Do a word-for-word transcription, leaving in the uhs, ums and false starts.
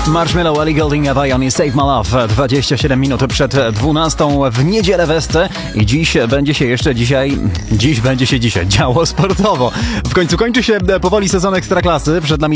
Marshmello, Ellie Goulding, Avion i Save My Love. dwadzieścia siedem minut przed dwunastą w niedzielę w Esce i dziś będzie się jeszcze dzisiaj, dziś będzie się dzisiaj działo sportowo. W końcu kończy się powoli sezon Ekstraklasy. Przed nami